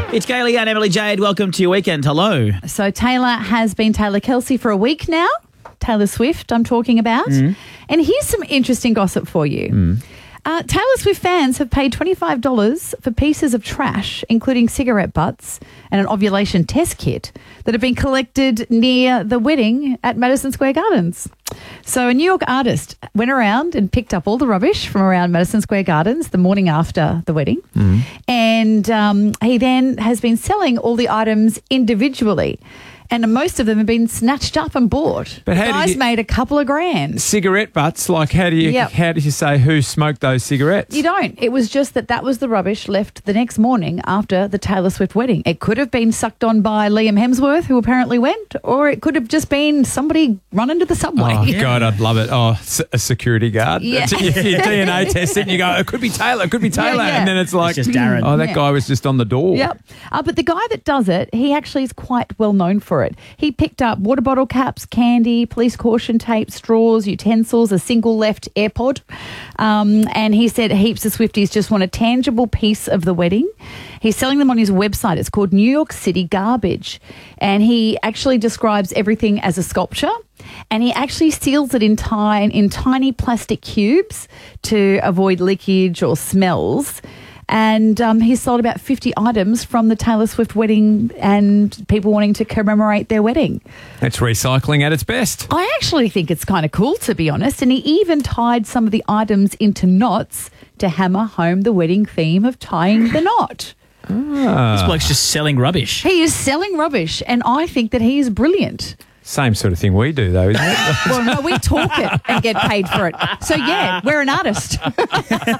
It's Kaylee and Emily Jade. Welcome to your weekend. Hello. So Taylor has been Taylor Kelsey for a week now. Taylor Swift, I'm talking about. And here's some interesting gossip for you. Taylor Swift fans have paid $25 for pieces of trash, including cigarette butts and an ovulation test kit that have been collected near the wedding at Madison Square Gardens. So a New York artist went around and picked up all the rubbish from around Madison Square Gardens the morning after the wedding. And he then has been selling all the items individually. And most of them have been snatched up and bought. But the how guys made a couple of grand. Cigarette butts, like how do you say who smoked those cigarettes? You don't. It was just that was the rubbish left the next morning after the Taylor Swift wedding. It could have been sucked on by Liam Hemsworth, who apparently went, or it could have just been somebody run into the subway. Oh, God, I'd love it. Oh, a security guard. Yeah. If you DNA test it and you go, it could be Taylor, it could be Taylor. Yeah. And then it's like, It's just Darren. oh, that guy was just on the door. Yep. But the guy that does it, he actually is quite well known for it. He picked up water bottle caps, candy, police caution tape, straws, utensils, a single left AirPod. And he said heaps of Swifties just want a tangible piece of the wedding. He's selling them on his website. It's called New York City Garbage. And he actually describes everything as a sculpture. And he actually seals it in tiny plastic cubes to avoid leakage or smells. And he's sold about 50 items from the Taylor Swift wedding and people wanting to commemorate their wedding. That's recycling at its best. I actually think it's kind of cool, to be honest. And he even tied some of the items into knots to hammer home the wedding theme of tying the knot. This bloke's just selling rubbish. He is selling rubbish, and I think that he is brilliant. Same sort of thing we do, though, isn't it? Well, no, we talk it and get paid for it. So, yeah, we're an artist.